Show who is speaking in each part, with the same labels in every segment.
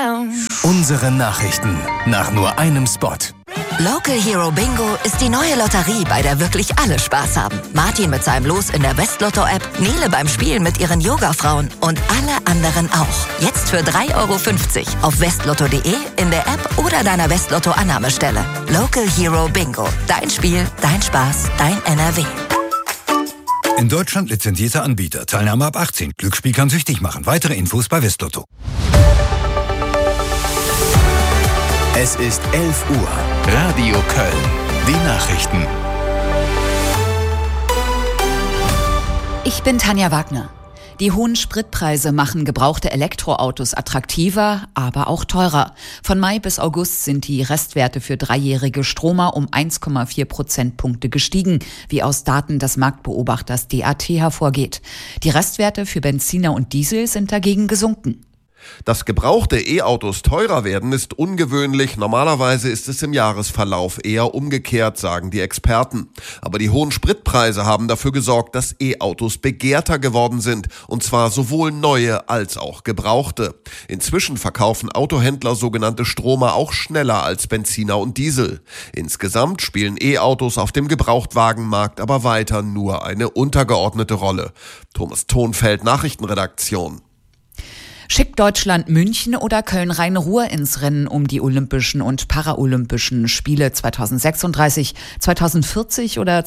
Speaker 1: Unsere Nachrichten nach nur einem Spot.
Speaker 2: Local Hero Bingo ist die neue Lotterie, bei der wirklich alle Spaß haben. Martin mit seinem Los in der Westlotto-App, Nele beim Spielen mit ihren Yoga-Frauen und alle anderen auch. Jetzt für 3,50 € auf westlotto.de, in der App oder deiner Westlotto-Annahmestelle. Local Hero Bingo. Dein Spiel, dein Spaß, dein NRW.
Speaker 3: In Deutschland lizenzierter Anbieter. Teilnahme ab 18. Glücksspiel kann süchtig machen. Weitere Infos bei Westlotto.
Speaker 1: Es ist 11 Uhr. Radio Köln. Die Nachrichten.
Speaker 4: Ich bin Tanja Wagner. Die hohen Spritpreise machen gebrauchte Elektroautos attraktiver, aber auch teurer. Von Mai bis August sind die Restwerte für dreijährige Stromer um 1,4 Prozentpunkte gestiegen, wie aus Daten des Marktbeobachters DAT hervorgeht. Die Restwerte für Benziner und Diesel sind dagegen gesunken.
Speaker 5: Dass gebrauchte E-Autos teurer werden, ist ungewöhnlich. Normalerweise ist es im Jahresverlauf eher umgekehrt, sagen die Experten. Aber die hohen Spritpreise haben dafür gesorgt, dass E-Autos begehrter geworden sind. Und zwar sowohl neue als auch gebrauchte. Inzwischen verkaufen Autohändler sogenannte Stromer auch schneller als Benziner und Diesel. Insgesamt spielen E-Autos auf dem Gebrauchtwagenmarkt aber weiter nur eine untergeordnete Rolle. Thomas Thonfeld, Nachrichtenredaktion.
Speaker 4: Schickt Deutschland München oder Köln-Rhein-Ruhr ins Rennen um die Olympischen und Paralympischen Spiele 2036, 2040 oder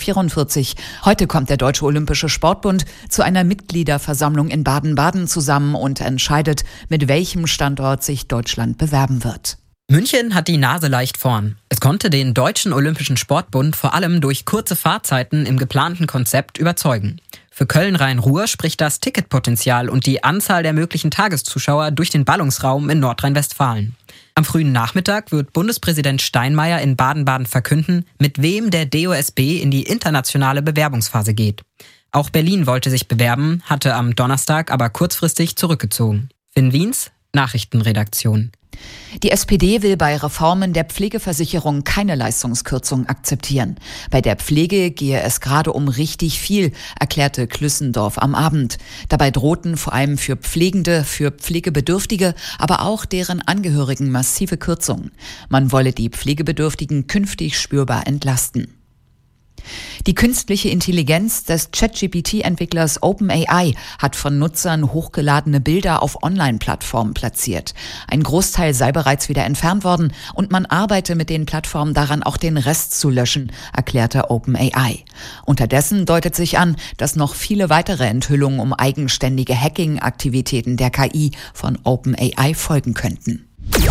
Speaker 4: 2044? Heute kommt der Deutsche Olympische Sportbund zu einer Mitgliederversammlung in Baden-Baden zusammen und entscheidet, mit welchem Standort sich Deutschland bewerben wird.
Speaker 6: München hat die Nase leicht vorn. Es konnte den Deutschen Olympischen Sportbund vor allem durch kurze Fahrzeiten im geplanten Konzept überzeugen. Für Köln-Rhein-Ruhr spricht das Ticketpotenzial und die Anzahl der möglichen Tageszuschauer durch den Ballungsraum in Nordrhein-Westfalen. Am frühen Nachmittag wird Bundespräsident Steinmeier in Baden-Baden verkünden, mit wem der DOSB in die internationale Bewerbungsphase geht. Auch Berlin wollte sich bewerben, hatte am Donnerstag aber kurzfristig zurückgezogen. Finn Wiens, Nachrichtenredaktion.
Speaker 4: Die SPD will bei Reformen der Pflegeversicherung keine Leistungskürzung akzeptieren. Bei der Pflege gehe es gerade um richtig viel, erklärte Klüssendorf am Abend. Dabei drohten vor allem für Pflegende, für Pflegebedürftige, aber auch deren Angehörigen massive Kürzungen. Man wolle die Pflegebedürftigen künftig spürbar entlasten. Die künstliche Intelligenz des ChatGPT-Entwicklers OpenAI hat von Nutzern hochgeladene Bilder auf Online-Plattformen platziert. Ein Großteil sei bereits wieder entfernt worden und man arbeite mit den Plattformen daran, auch den Rest zu löschen, erklärte OpenAI. Unterdessen deutet sich an, dass noch viele weitere Enthüllungen um eigenständige Hacking-Aktivitäten der KI von OpenAI folgen könnten.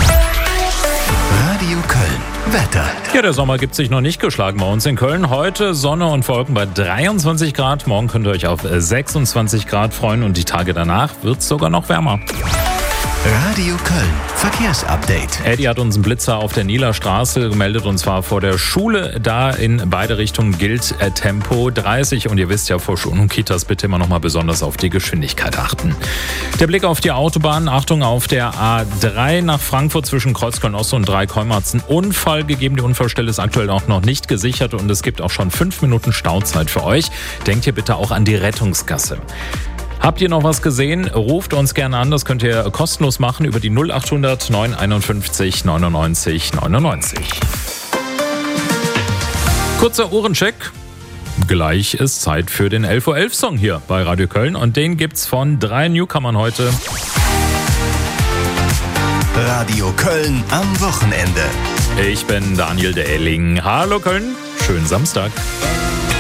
Speaker 1: Radio Köln. Wetter.
Speaker 7: Ja, der Sommer gibt sich noch nicht geschlagen bei uns in Köln. Heute Sonne und Wolken bei 23 Grad. Morgen könnt ihr euch auf 26 Grad freuen und die Tage danach wird es sogar noch wärmer.
Speaker 1: Radio Köln. Verkehrsupdate.
Speaker 7: Eddie hat uns einen Blitzer auf der Nieler Straße gemeldet und zwar vor der Schule. Da in beide Richtungen gilt Tempo 30 und ihr wisst ja, vor Schulen und Kitas bitte immer noch mal besonders auf die Geschwindigkeit achten. Der Blick auf die Autobahn. Achtung, auf der A3 nach Frankfurt zwischen Kreuzköln-Ost und Dreikolm hat es einen Unfall gegeben. Die Unfallstelle ist aktuell auch noch nicht gesichert und es gibt auch schon 5 Minuten Stauzeit für euch. Denkt hier bitte auch an die Rettungsgasse. Habt ihr noch was gesehen? Ruft uns gerne an, das könnt ihr kostenlos machen über die 0800 951 99 99. Kurzer Uhrencheck. Gleich ist Zeit für den 11:11 Song hier bei Radio Köln und den gibt's von 3 Newcomern heute.
Speaker 1: Radio Köln am Wochenende.
Speaker 7: Ich bin Daniel Dehling. Hallo Köln, schönen Samstag.